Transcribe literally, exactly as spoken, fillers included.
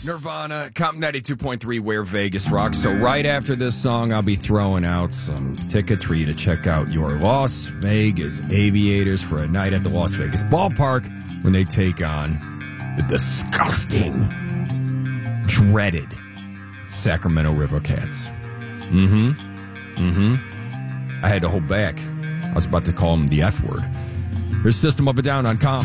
Nirvana, Comp ninety-two point three, where Vegas rocks. So right after this song, I'll be throwing out some tickets for you to check out your Las Vegas Aviators for a night at the Las Vegas Ballpark when they take on the disgusting, dreaded Sacramento River Cats. Mm-hmm. Mm-hmm. I had to hold back. I was about to call them the F word. Here's System Up and Down on Comp.